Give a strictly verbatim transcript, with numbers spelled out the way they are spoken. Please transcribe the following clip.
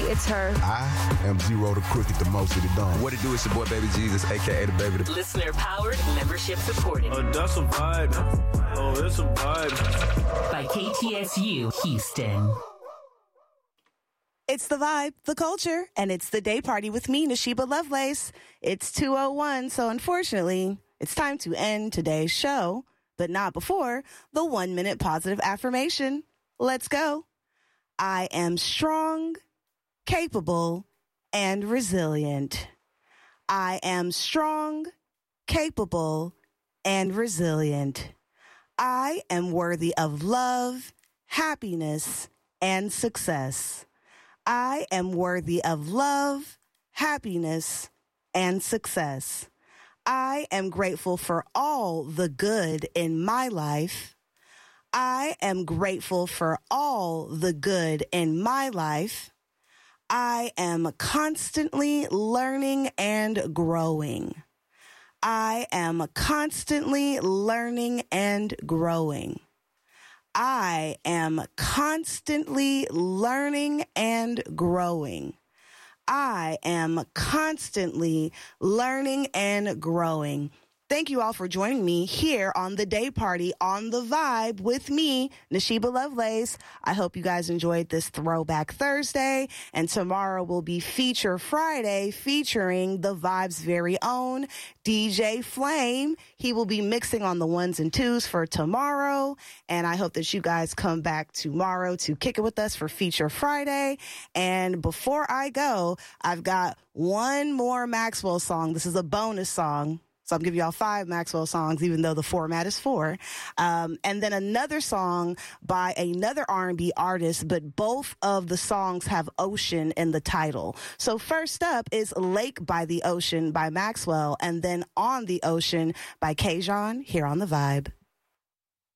it's her. I am Zero the Crooked, the most of the dome. What it do? It's your boy Baby Jesus, a k a the Baby. The Listener powered, membership supported. Oh, that's a vibe. Oh, it's a vibe. By K T S U Houston. It's the vibe, the culture, and it's the day party with me, Nashiba Lovelace. It's two oh one, so unfortunately, it's time to end today's show, but not before the one-minute positive affirmation. Let's go. I am strong, capable, and resilient. I am strong, capable, and resilient. I am worthy of love, happiness, and success. I am worthy of love, happiness, and success. I am grateful for all the good in my life. I am grateful for all the good in my life. I am constantly learning and growing. I am constantly learning and growing. I am constantly learning and growing. I am constantly learning and growing. Thank you all for joining me here on the day party on the vibe with me, Nashiba Lovelace. I hope you guys enjoyed this Throwback Thursday, and tomorrow will be Feature Friday featuring the vibe's very own D J Flame. He will be mixing on the ones and twos for tomorrow, and I hope that you guys come back tomorrow to kick it with us for Feature Friday. And before I go, I've got one more Maxwell song. This is a bonus song. So I'm giving y'all five Maxwell songs, even though the format is four. Um, and then another song by another R and B artist, but both of the songs have ocean in the title. So first up is Lake by the Ocean by Maxwell, and then On the Ocean by K-Jon here on The Vibe.